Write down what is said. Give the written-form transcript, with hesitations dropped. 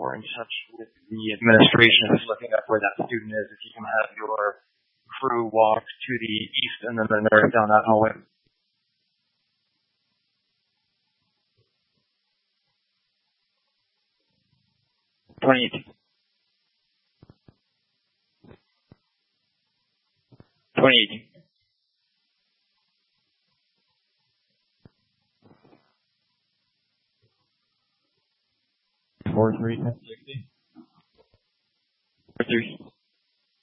or in touch with the administration who's looking up where that student is, if you can have your crew walk to the east and then the north down that hallway. $28. 2018. Four three 1060. 4-3.